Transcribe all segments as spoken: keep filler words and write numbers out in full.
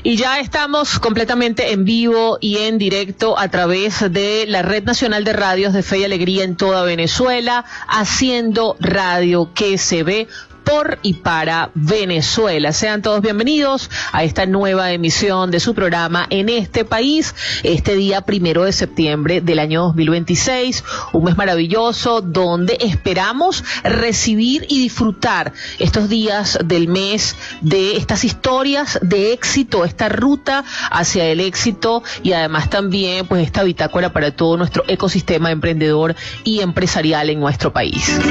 Y ya estamos completamente en vivo y en directo a través de la Red Nacional de Radios de Fe y Alegría en toda Venezuela, haciendo radio que se ve por y para Venezuela. Sean todos bienvenidos a esta nueva emisión de su programa En este país, este día primero de septiembre del año dos mil veintiséis, un mes maravilloso donde esperamos recibir y disfrutar estos días del mes de estas historias de éxito, esta ruta hacia el éxito y además también pues esta bitácora para todo nuestro ecosistema emprendedor y empresarial en nuestro país.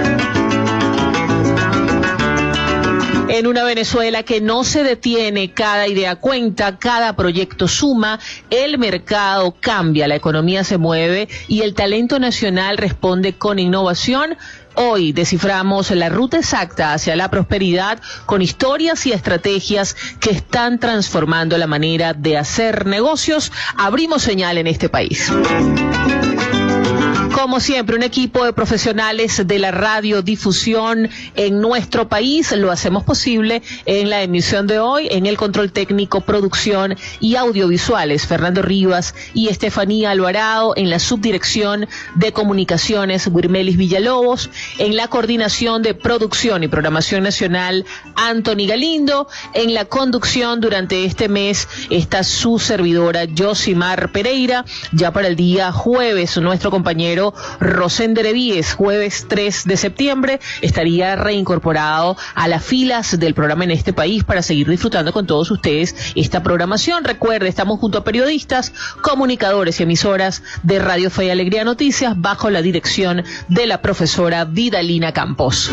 En una Venezuela que no se detiene, cada idea cuenta, cada proyecto suma, el mercado cambia, la economía se mueve y el talento nacional responde con innovación. Hoy desciframos la ruta exacta hacia la prosperidad con historias y estrategias que están transformando la manera de hacer negocios. Abrimos señal en este país. Como siempre, un equipo de profesionales de la radiodifusión en nuestro país. Lo hacemos posible en la emisión de hoy, en el control técnico, producción y audiovisuales, Fernando Rivas y Estefanía Alvarado, en la subdirección de comunicaciones, Wirmelis Villalobos, en la coordinación de producción y programación nacional, Anthony Galindo, en la conducción durante este mes está su servidora, Yosimar Pereira. Ya para el día jueves, nuestro compañero Rosender Evíes, jueves tres de septiembre, estaría reincorporado a las filas del programa En este país para seguir disfrutando con todos ustedes esta programación. Recuerde, estamos junto a periodistas, comunicadores y emisoras de Radio Fe y Alegría Noticias bajo la dirección de la profesora Vidalina Campos.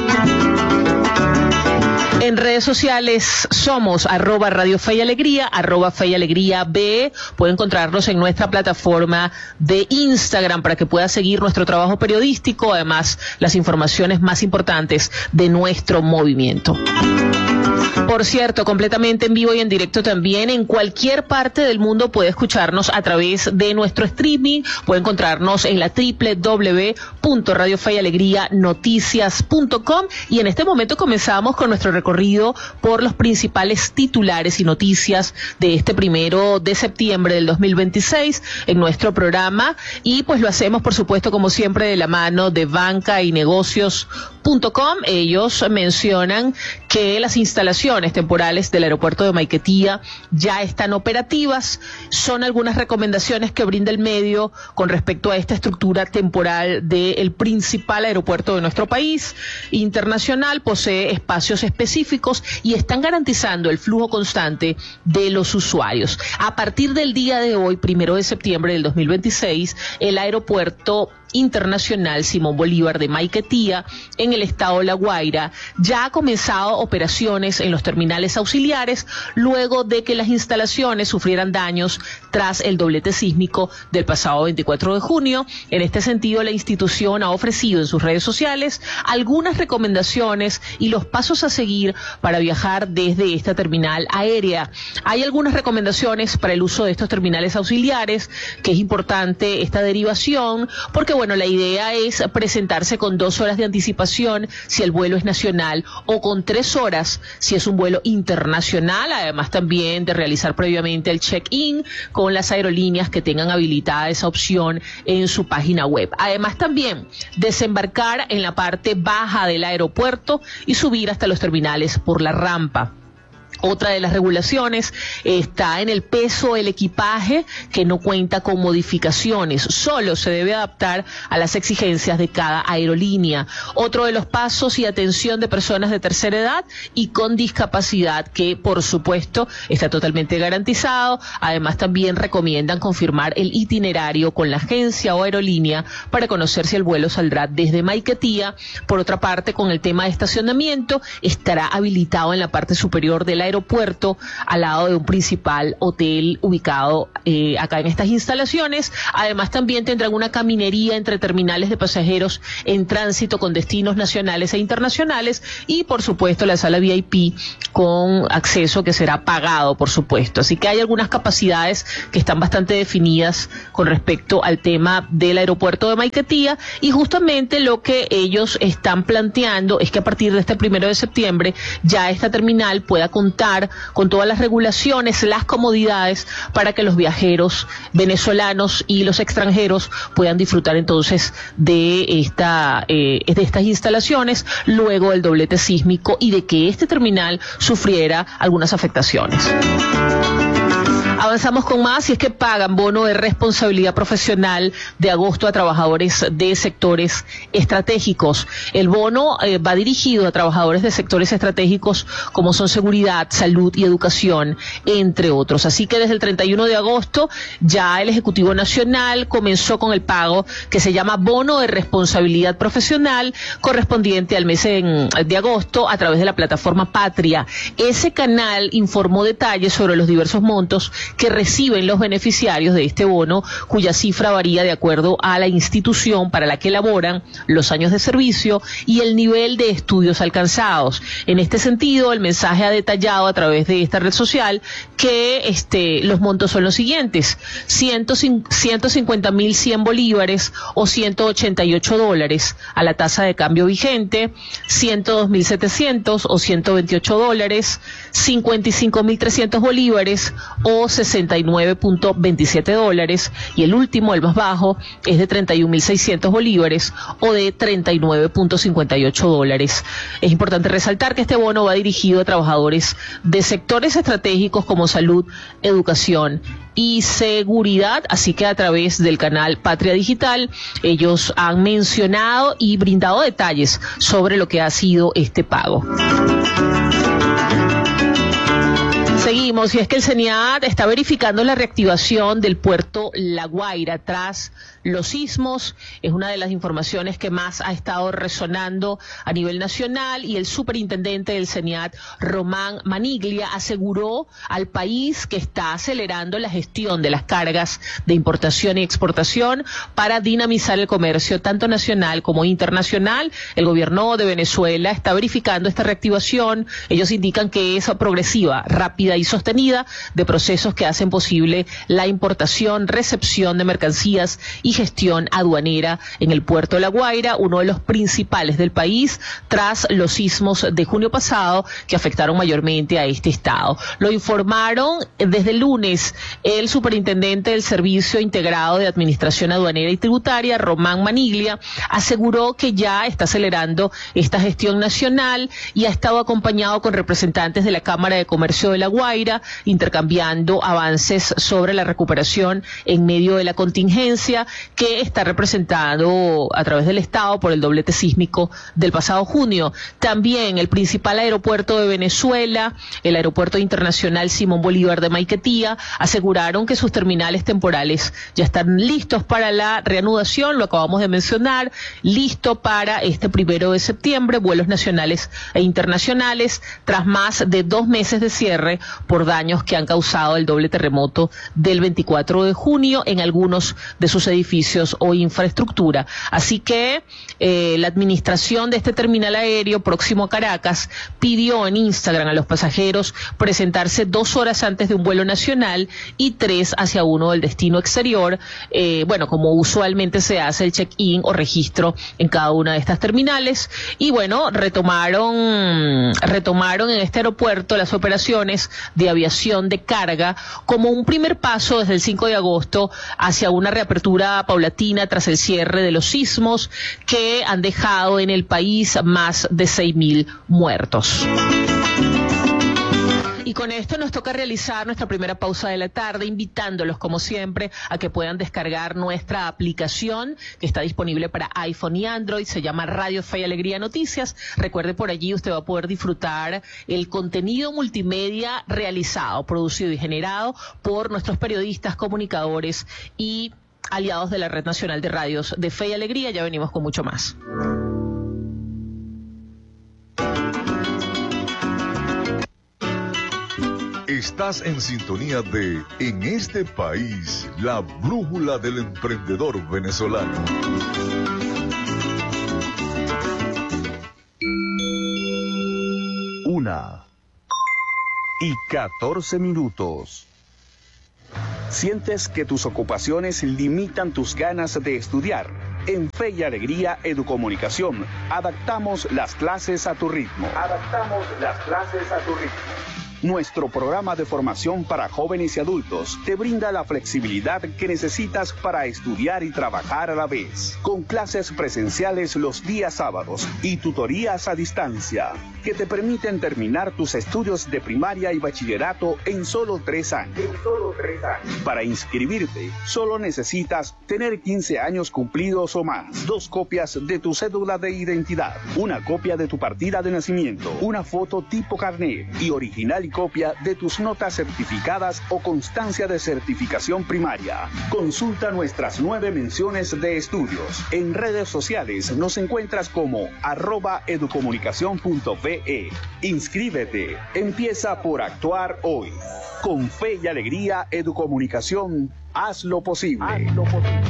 En redes sociales somos arroba Radio Fe y Alegría, arroba Fe y Alegría B. Puede encontrarnos en nuestra plataforma de Instagram para que pueda seguir nuestro trabajo periodístico, además las informaciones más importantes de nuestro movimiento. Por cierto, completamente en vivo y en directo también en cualquier parte del mundo puede escucharnos a través de nuestro streaming, puede encontrarnos en la doble u doble u doble u punto radio fe y alegría noticias punto com y en este momento comenzamos con nuestro recorrido por los principales titulares y noticias de este primero de septiembre del dos mil veintiséis en nuestro programa y pues lo hacemos por supuesto como siempre de la mano de banca y negocios punto com. Ellos mencionan que las instalaciones temporales del aeropuerto de Maiquetía ya están operativas. Son algunas recomendaciones que brinda el medio con respecto a esta estructura temporal del principal aeropuerto de nuestro país internacional. Posee espacios específicos y están garantizando el flujo constante de los usuarios. A partir del día de hoy, primero de septiembre del dos mil veintiséis, el aeropuerto Internacional Simón Bolívar de Maiquetía, en el estado La Guaira, ya ha comenzado operaciones en los terminales auxiliares luego de que las instalaciones sufrieran daños tras el doblete sísmico del pasado veinticuatro de junio. En este sentido, la institución ha ofrecido en sus redes sociales algunas recomendaciones y los pasos a seguir para viajar desde esta terminal aérea. Hay algunas recomendaciones para el uso de estos terminales auxiliares, que es importante esta derivación, porque bueno, la idea es presentarse con dos horas de anticipación si el vuelo es nacional o con tres horas si es un vuelo internacional, además también de realizar previamente el check-in con las aerolíneas que tengan habilitada esa opción en su página web. Además también desembarcar en la parte baja del aeropuerto y subir hasta los terminales por la rampa. Otra de las regulaciones está en el peso del equipaje, que no cuenta con modificaciones, solo se debe adaptar a las exigencias de cada aerolínea. Otro de los pasos y atención de personas de tercera edad y con discapacidad, que por supuesto está totalmente garantizado. Además también recomiendan confirmar el itinerario con la agencia o aerolínea para conocer si el vuelo saldrá desde Maiquetía. Por otra parte, con el tema de estacionamiento, estará habilitado en la parte superior del aeropuerto al lado de un principal hotel ubicado eh, acá en estas instalaciones. Además también tendrán una caminería entre terminales de pasajeros en tránsito con destinos nacionales e internacionales y por supuesto la sala V I P con acceso que será pagado, por supuesto. Así que hay algunas capacidades que están bastante definidas con respecto al tema del aeropuerto de Maiquetía, y justamente lo que ellos están planteando es que a partir de este primero de septiembre ya esta terminal pueda contar contar con todas las regulaciones, las comodidades para que los viajeros venezolanos y los extranjeros puedan disfrutar entonces de esta eh, de estas instalaciones luego del doblete sísmico y de que este terminal sufriera algunas afectaciones. Avanzamos con más y es que pagan bono de responsabilidad profesional de agosto a trabajadores de sectores estratégicos. El bono eh, va dirigido a trabajadores de sectores estratégicos como son seguridad, salud y educación, entre otros. Así que desde el treinta y uno de agosto ya el Ejecutivo Nacional comenzó con el pago que se llama bono de responsabilidad profesional correspondiente al mes en, de agosto a través de la plataforma Patria. Ese canal informó detalles sobre los diversos montos que reciben los beneficiarios de este bono, cuya cifra varía de acuerdo a la institución para la que elaboran, los años de servicio y el nivel de estudios alcanzados. En este sentido, el mensaje ha detallado a través de esta red social que este, los montos son los siguientes: ciento cincuenta mil cien bolívares o ciento ochenta y ocho dólares a la tasa de cambio vigente, ciento dos mil setecientos o ciento veintiocho dólares, cincuenta y cinco mil trescientos bolívares o sesenta y nueve punto veintisiete dólares, y el último, el más bajo, es de treinta y un mil seiscientos bolívares o de treinta y nueve punto cincuenta y ocho dólares. Es importante resaltar que este bono va dirigido a trabajadores de sectores estratégicos como salud, educación y seguridad, así que a través del canal Patria Digital ellos han mencionado y brindado detalles sobre lo que ha sido este pago. Seguimos, y es que el CENIAT está verificando la reactivación del puerto La Guaira tras los sismos. Es una de las informaciones que más ha estado resonando a nivel nacional, y el superintendente del CENIAT, Román Maniglia, aseguró al país que está acelerando la gestión de las cargas de importación y exportación para dinamizar el comercio tanto nacional como internacional. El gobierno de Venezuela está verificando esta reactivación. Ellos indican que es progresiva, rápida y sostenida de procesos que hacen posible la importación, recepción de mercancías y gestión aduanera en el puerto de La Guaira, uno de los principales del país tras los sismos de junio pasado que afectaron mayormente a este estado. Lo informaron desde el lunes el superintendente del Servicio Integrado de Administración Aduanera y Tributaria, Román Maniglia, aseguró que ya está acelerando esta gestión nacional y ha estado acompañado con representantes de la Cámara de Comercio de La Guaira, intercambiando avances sobre la recuperación en medio de la contingencia que está representado a través del Estado por el doblete sísmico del pasado junio. También el principal aeropuerto de Venezuela, el Aeropuerto Internacional Simón Bolívar de Maiquetía, aseguraron que sus terminales temporales ya están listos para la reanudación, lo acabamos de mencionar, listo para este primero de septiembre, vuelos nacionales e internacionales, tras más de dos meses de cierre por daños que han causado el doble terremoto del veinticuatro de junio en algunos de sus edificios o infraestructura. Así que eh, la administración de este terminal aéreo próximo a Caracas pidió en Instagram a los pasajeros presentarse dos horas antes de un vuelo nacional y tres hacia uno del destino exterior, eh, bueno, como usualmente se hace el check-in o registro en cada una de estas terminales. Y bueno, retomaron, retomaron en este aeropuerto las operaciones de aviación de carga como un primer paso desde el cinco de agosto hacia una reapertura paulatina tras el cierre de los sismos que han dejado en el país más de seis mil muertos. Y con esto nos toca realizar nuestra primera pausa de la tarde, invitándolos como siempre a que puedan descargar nuestra aplicación que está disponible para iPhone y Android. Se llama Radio Fe y Alegría Noticias. Recuerde, por allí usted va a poder disfrutar el contenido multimedia realizado, producido y generado por nuestros periodistas, comunicadores y aliados de la Red Nacional de Radios de Fe y Alegría. Ya venimos con mucho más. Estás en sintonía de En este país, la brújula del emprendedor venezolano. Una y catorce minutos. ¿Sientes que tus ocupaciones limitan tus ganas de estudiar? En Fe y Alegría Educomunicación, adaptamos las clases a tu ritmo. Adaptamos las clases a tu ritmo. Nuestro programa de formación para jóvenes y adultos te brinda la flexibilidad que necesitas para estudiar y trabajar a la vez, con clases presenciales los días sábados y tutorías a distancia, que te permiten terminar tus estudios de primaria y bachillerato en solo tres años. En solo tres años. Para inscribirte, solo necesitas tener quince años cumplidos o más, dos copias de tu cédula de identidad, una copia de tu partida de nacimiento, una foto tipo carnet y original y copia de tus notas certificadas o constancia de certificación primaria. Consulta nuestras nueve menciones de estudios. En redes sociales nos encuentras como arroba educomunicación punto ve. Inscríbete. Empieza por actuar hoy. Con fe y alegría, Educomunicación, haz lo posible. Haz lo posible.